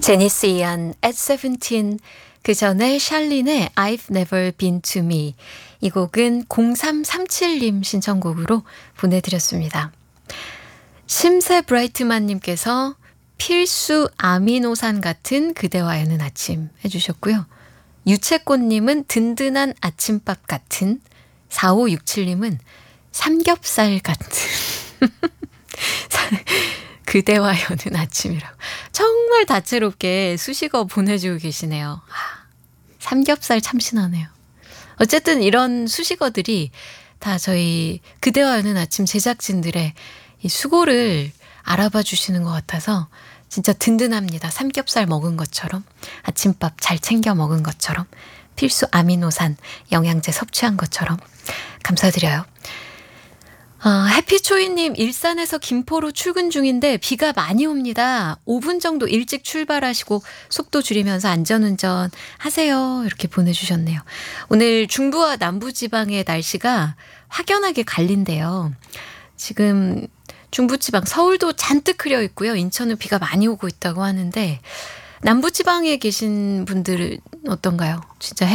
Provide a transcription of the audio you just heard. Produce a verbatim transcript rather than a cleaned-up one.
제니스 이안 at seventeen, 그 전에 샬린의 I've never been to me, 이 곡은 공삼삼칠님 신청곡으로 보내드렸습니다. 심세 브라이트만님께서 필수 아미노산 같은 그대와 여는 아침 해주셨고요. 유채꽃님은 든든한 아침밥 같은, 사오육칠님은 삼겹살 같은 그대와 여는 아침이라고 정말 다채롭게 수식어 보내주고 계시네요. 아, 삼겹살 참신하네요. 어쨌든 이런 수식어들이 다 저희 그대와 여는 아침 제작진들의 이 수고를 알아봐 주시는 것 같아서 진짜 든든합니다. 삼겹살 먹은 것처럼, 아침밥 잘 챙겨 먹은 것처럼, 필수 아미노산 영양제 섭취한 것처럼 감사드려요. 어, 해피초이님, 일산에서 김포로 출근 중인데 비가 많이 옵니다. 오 분 정도 일찍 출발하시고 속도 줄이면서 안전운전 하세요. 이렇게 보내주셨네요. 오늘 중부와 남부지방의 날씨가 확연하게 갈린대요. 지금 중부지방 서울도 잔뜩 흐려 있고요. 인천은 비가 많이 오고 있다고 하는데 남부지방에 계신 분들은 어떤가요? 진짜